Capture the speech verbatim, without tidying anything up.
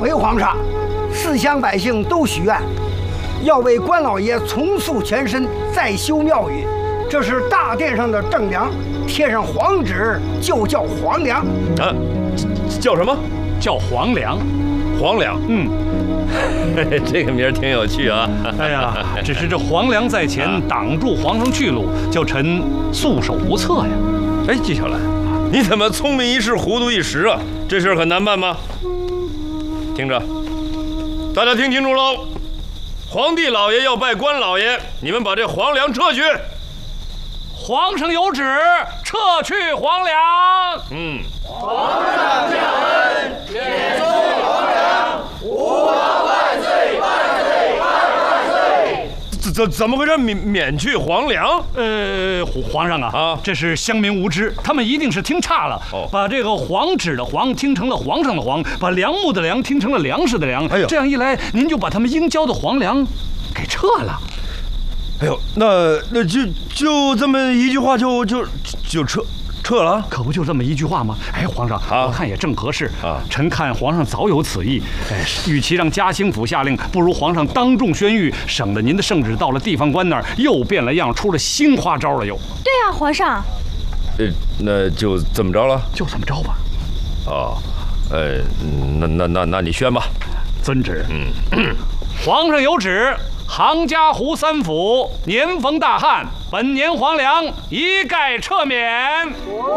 回皇上，四乡百姓都许愿，要为关老爷重塑前身，再修庙宇。这是大殿上的正梁，贴上黄纸就叫黄梁。 啊，叫什么？ 叫黄梁。 黄梁。嗯，这个名儿挺有趣啊。 哎呀，只是这黄梁在前，挡住皇上去路，叫臣束手无策呀。 哎，纪晓岚，你怎么聪明一世，糊涂一时啊？这事儿很难办吗？听着，大家听清楚喽！皇帝老爷要拜关老爷，你们把这黄梁撤去。 皇上有旨，撤去黄梁。 嗯。 皇上降恩，免收黄梁，吾皇万岁万岁万万岁！ 怎怎怎么回事？免免去黄梁？ 呃，皇上啊，啊，这是乡民无知，他们一定是听差了，哦、把这个黄纸的黄听成了皇上的皇，把梁木的梁听成了粮食的粮。哎呦，这样一来，您就把他们应交的黄梁给撤了。 哎呦，那那就就这么一句话就就就撤撤了？ 可不就这么一句话吗？哎，皇上，啊、我看也正合适啊。臣看皇上早有此意，哎，与其让嘉兴府下令，不如皇上当众宣谕，省得您的圣旨到了地方官那儿又变了样，出了新花招了又。 对啊，皇上。 呃，那就这么着了？ 就这么着吧。 哦，呃，那那那那你宣吧。 遵旨。嗯，皇上有旨。杭嘉湖三府年逢大旱，本年黄粮一概撤免。